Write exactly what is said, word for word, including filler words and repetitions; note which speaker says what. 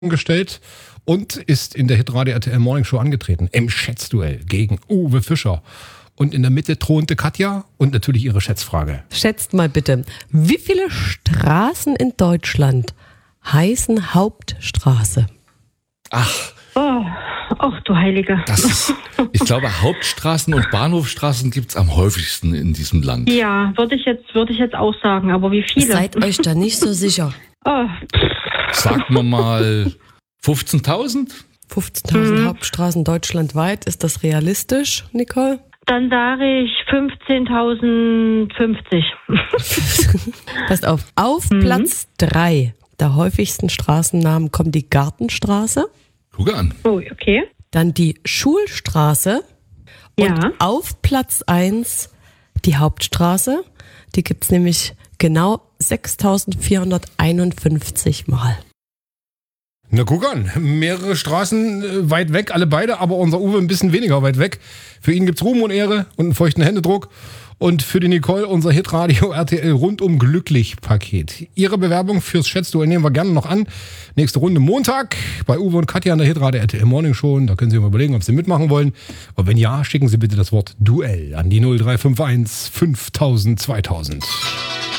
Speaker 1: gestellt und ist in der Hitradio R T L Morning Show angetreten. Im Schätzduell gegen Uwe Fischer. Und in der Mitte thronte Katja und natürlich ihre Schätzfrage.
Speaker 2: Schätzt mal bitte, wie viele Straßen in Deutschland heißen Hauptstraße?
Speaker 3: Ach,
Speaker 4: Oh, ach du Heilige.
Speaker 3: das ist, ich glaube, Hauptstraßen und Bahnhofstraßen gibt's am häufigsten in diesem Land.
Speaker 4: Ja, würde ich jetzt, würde ich jetzt auch sagen, aber wie viele?
Speaker 2: Seid euch da nicht so sicher.
Speaker 4: Oh,
Speaker 3: Sagen wir mal fünfzehntausend?
Speaker 2: fünfzehntausend
Speaker 4: Mhm.
Speaker 2: Hauptstraßen deutschlandweit, ist das realistisch, Nicole?
Speaker 4: dann sage ich fünfzehntausendfünfzig.
Speaker 2: Passt auf, auf Platz drei der häufigsten Straßennamen kommt die Gartenstraße,
Speaker 3: Guck an.
Speaker 4: Oh, okay.
Speaker 2: dann die Schulstraße und
Speaker 4: Ja.
Speaker 2: auf Platz eins die Hauptstraße. Die gibt's nämlich genau sechstausendvierhunderteinundfünfzig Mal.
Speaker 1: Na guck an, mehrere Straßen äh, weit weg, alle beide, aber unser Uwe ein bisschen weniger weit weg. Für ihn gibt's Ruhm und Ehre und einen feuchten Händedruck. Und für die Nicole unser Hitradio R T L rundum glücklich Paket. Ihre Bewerbung fürs Schätzduell nehmen wir gerne noch an. Nächste Runde Montag bei Uwe und Katja an der Hitradio R T L Morning Show. Da können Sie mal überlegen, ob Sie mitmachen wollen. Und wenn ja, schicken Sie bitte das Wort Duell an die null drei fünf eins fünftausend zweitausend.